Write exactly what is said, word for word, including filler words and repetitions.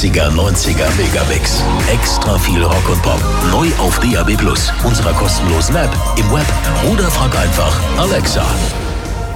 achtziger, neunziger Megabix. Extra viel Rock und Pop. Neu auf D A B Plus, unserer kostenlosen App, im Web oder frag einfach Alexa.